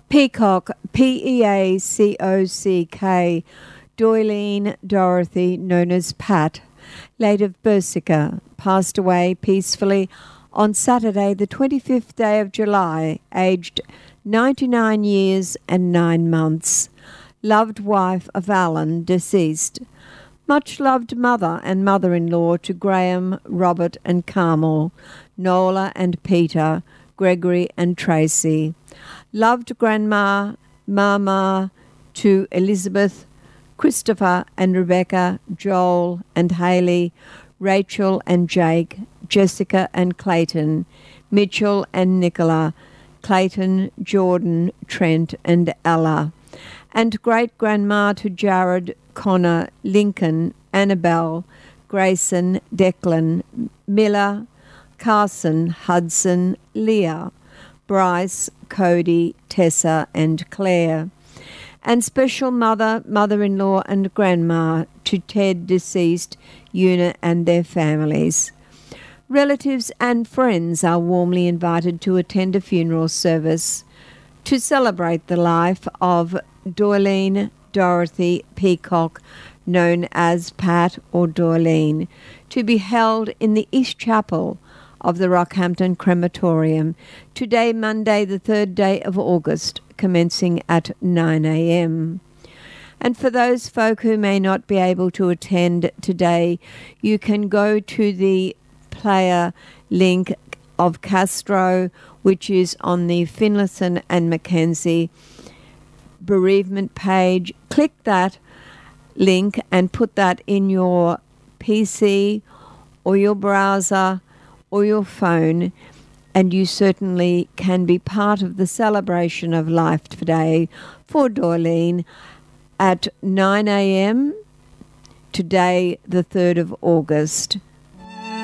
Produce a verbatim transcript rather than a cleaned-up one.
Peacock, P E A C O C K, Doylene Dorothy, known as Pat, late of Bersica, passed away peacefully on Saturday, the twenty-fifth day of July, aged ninety-nine years and nine months. Loved wife of Alan, deceased. Much loved mother and mother-in-law to Graham, Robert and Carmel, Nola and Peter, Gregory and Tracy. Loved grandma, mama to Elizabeth, Christopher and Rebecca, Joel and Haley, Rachel and Jake, Jessica and Clayton, Mitchell and Nicola, Clayton, Jordan, Trent and Ella. And great-grandma to Jared, Connor, Lincoln, Annabelle, Grayson, Declan, Miller, Carson, Hudson, Leah, Bryce, Cody, Tessa and Claire. And special mother, mother-in-law and grandma to Ted, deceased, Una and their families. Relatives and friends are warmly invited to attend a funeral service to celebrate the life of Doylene Dorothy Peacock, known as Pat or Doylene, to be held in the East Chapel of the Rockhampton Crematorium today, Monday, the third day of August, commencing at nine a m And for those folk who may not be able to attend today, you can go to the player link of Castro, which is on the Finlayson and Mackenzie bereavement page. Click that link and put that in your P C or your browser or your phone, and you certainly can be part of the celebration of life today for Doylene at nine a m today, the third of August.